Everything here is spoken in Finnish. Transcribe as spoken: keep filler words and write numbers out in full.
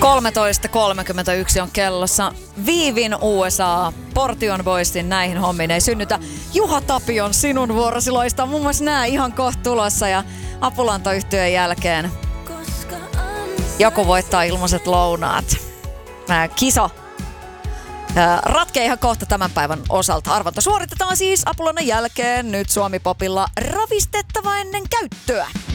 kolmetoista kolmekymmentäyksi on kellossa. Viivin U S A, Portion Boysin näihin hommiin ei synnytä. Juha Tapion sinun vuorosi loistaa. Muun muassa nää ihan kohta tulossa ja Apulanto-yhtyön jälkeen joku voittaa ilmaiset lounaat. Nää kisa ratkee ihan kohta tämän päivän osalta. Arvonta suoritetaan siis Apulannan jälkeen nyt Suomi Popilla ravistetta ennen käyttöä.